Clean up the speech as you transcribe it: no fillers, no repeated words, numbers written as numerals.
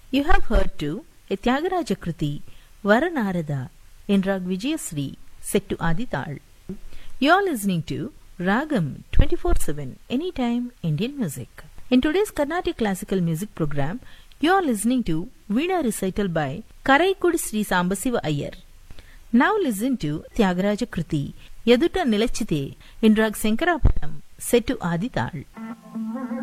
You have heard to a Tyagaraja Kruti, Varanarada, in Rag Vijayasri, set to Adital. You are listening to Ragam 24/7, Anytime Indian Music. In today's Carnatic Classical Music program, you are listening to Veena recital by Karaikud Sri Sambasiva Iyer. Now listen to Tyagaraja Kruti, Yaduta Nilachite, in Rag Sankarabharam, set to Adital.